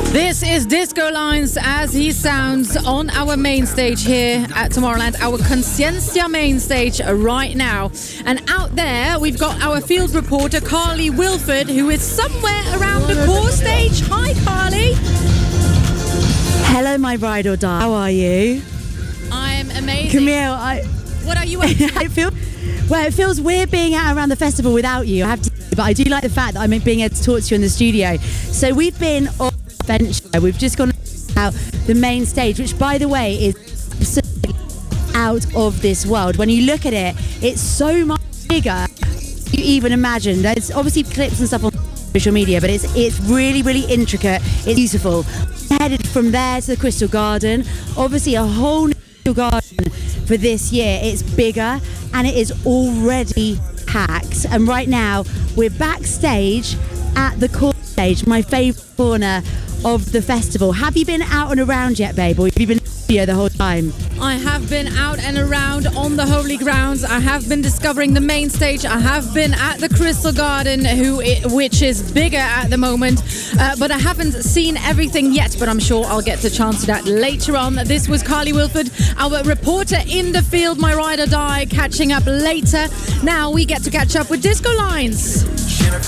This is Disco Lines as he sounds on our main stage here at Tomorrowland, our Conciencia main stage right now. And out there, we've got our field reporter, Carly Wilford, who is somewhere around the core stage. Hi, Carly. Hello, my ride or die. How are you? I'm amazing. Camille, what are you up to? It feels weird being out around the festival without you, I have to, but I do like the fact that I'm being able to talk to you in the studio. So we've been on adventure. We've just gone out the main stage, which, by the way, is absolutely out of this world. When you look at it, it's so much bigger than you even imagine. There's obviously clips and stuff on social media, but it's really, really intricate. It's beautiful. Headed from there to the Crystal Garden, obviously a whole new Crystal Garden for this year. It's bigger and it is already packed. And right now we're backstage at the core stage, my favourite corner of the festival. Have you been out and around yet, babe, or have you been here the whole time? I have been out and around on the holy grounds. I have been discovering the main stage. I have been at the Crystal Garden, which is bigger at the moment, but I haven't seen everything yet, but I'm sure I'll get the chance to that later on. This was Carly Wilford, our reporter in the field, my ride or die, catching up later. Now we get to catch up with Disco Lines.